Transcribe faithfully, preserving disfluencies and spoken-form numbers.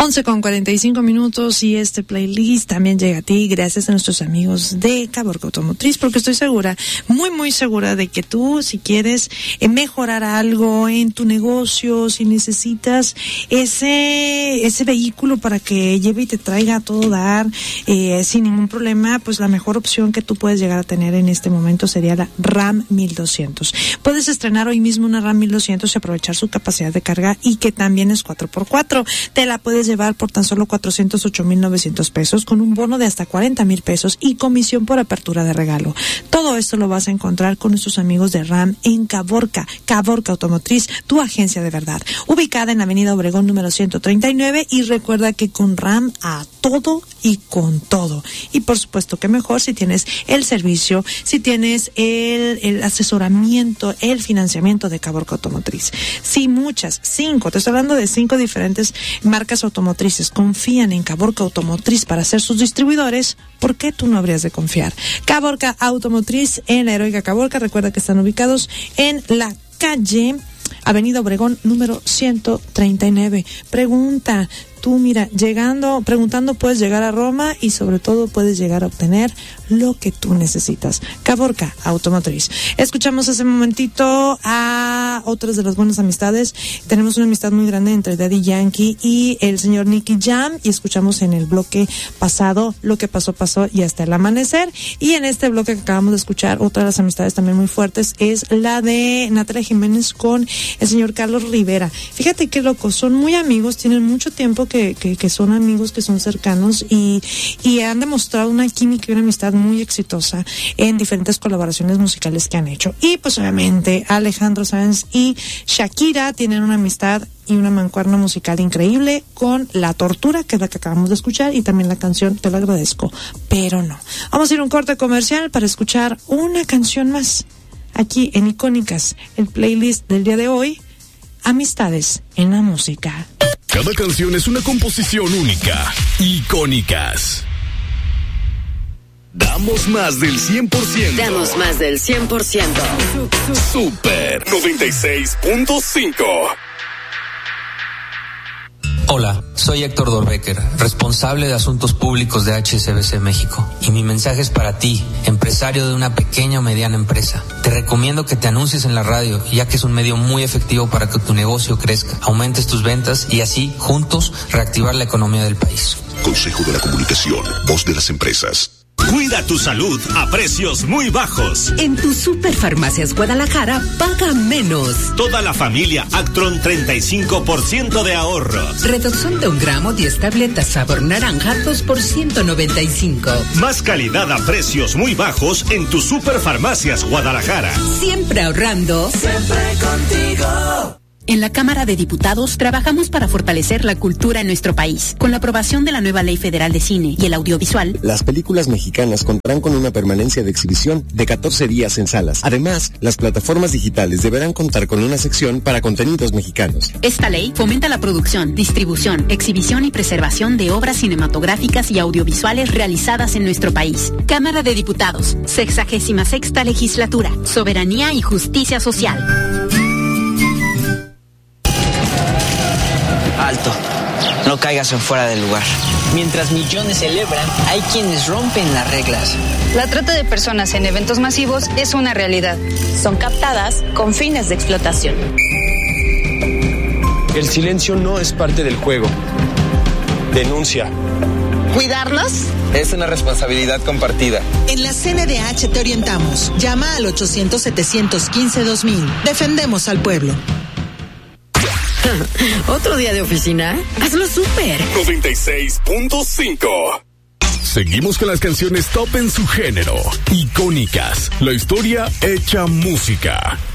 once con cuarenta y cinco minutos y este playlist también llega a ti gracias a nuestros amigos de Caborca Automotriz, porque estoy segura, muy muy segura de que tú, si quieres eh, mejorar algo en tu negocio, si necesitas ese ese vehículo para que lleve y te traiga a todo dar eh, sin ningún problema, pues la mejor opción que tú puedes llegar a tener en este momento sería la RAM mil doscientos. Puedes estrenar hoy mismo una RAM mil doscientos y aprovechar su capacidad de carga y que también es cuatro por cuatro. Te la puedes llevar por tan solo cuatrocientos ocho mil novecientos pesos con un bono de hasta cuarenta mil pesos y comisión por apertura de regalo. Todo esto lo vas a encontrar con nuestros amigos de RAM en Caborca, Caborca Automotriz, tu agencia de verdad, ubicada en Avenida Obregón número ciento treinta y nueve, y recuerda que con RAM a todo y con todo. Y por supuesto que mejor si tienes el servicio, si tienes el, el asesoramiento, el financiamiento de Caborca Automotriz. Si muchas, cinco, te estoy hablando de cinco diferentes marcas automotrices confían en Caborca Automotriz para ser sus distribuidores, ¿por qué tú no habrías de confiar? Caborca Automotriz en la heroica Caborca, recuerda que están ubicados en la calle Avenida Obregón número ciento treinta y nueve. Pregunta, tú mira, llegando, preguntando puedes llegar a Roma y sobre todo puedes llegar a obtener lo que tú necesitas. Caborca Automotriz. Escuchamos hace un momentito a otras de las buenas amistades. Tenemos una amistad muy grande entre Daddy Yankee y el señor Nicky Jam, y escuchamos en el bloque pasado Lo que pasó pasó y Hasta el amanecer, y en este bloque que acabamos de escuchar otra de las amistades también muy fuertes es la de Natalia Jiménez con el señor Carlos Rivera. Fíjate qué loco, son muy amigos, tienen mucho tiempo que Que, que, que son amigos, que son cercanos y, y han demostrado una química y una amistad muy exitosa en diferentes colaboraciones musicales que han hecho. Y pues obviamente Alejandro Sanz y Shakira tienen una amistad y una mancuerna musical increíble con La Tortura, que es la que acabamos de escuchar, y también la canción Te lo agradezco, pero no. Vamos a ir a un corte comercial para escuchar una canción más aquí en Icónicas, el playlist del día de hoy, Amistades en la música. Cada canción es una composición única. Icónicas. Damos más del cien por ciento. Damos más del cien por ciento. Super noventa y seis punto cinco. Hola, soy Héctor Dorbecker, responsable de Asuntos Públicos de H S B C México. Y mi mensaje es para ti, empresario de una pequeña o mediana empresa. Te recomiendo que te anuncies en la radio, ya que es un medio muy efectivo para que tu negocio crezca, aumentes tus ventas y así, juntos, reactivar la economía del país. Consejo de la Comunicación, voz de las empresas. Cuida tu salud a precios muy bajos. En tu Superfarmacias Guadalajara, paga menos. Toda la familia Actron, treinta y cinco por ciento de ahorro. Redoxón de un gramo, diez tabletas sabor naranja, dos por ciento noventa y cinco. Más calidad a precios muy bajos en tu Superfarmacias Guadalajara. Siempre ahorrando. Siempre contigo. En la Cámara de Diputados trabajamos para fortalecer la cultura en nuestro país. Con la aprobación de la nueva Ley Federal de Cine y el Audiovisual, las películas mexicanas contarán con una permanencia de exhibición de catorce días en salas. Además, las plataformas digitales deberán contar con una sección para contenidos mexicanos. Esta ley fomenta la producción, distribución, exhibición y preservación de obras cinematográficas y audiovisuales realizadas en nuestro país. Cámara de Diputados, sexagésima sexta legislatura, soberanía y justicia social. Alto, no caigas en fuera del lugar. Mientras millones celebran, hay quienes rompen las reglas. La trata de personas en eventos masivos es una realidad. Son captadas con fines de explotación. El silencio no es parte del juego. Denuncia. ¿Cuidarnos? Es una responsabilidad compartida. En la C N D H te orientamos. Llama al ochocientos, setecientos quince, dos mil. Defendemos al pueblo. ¿Otro día de oficina? Hazlo súper. noventa y seis punto cinco. Seguimos con las canciones top en su género. Icónicas. La historia hecha música.